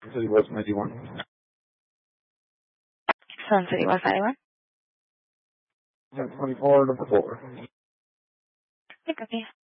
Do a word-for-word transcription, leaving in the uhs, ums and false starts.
City West ninety-one. Sun City West ninety-one. twenty-four, number four. Okay, copy.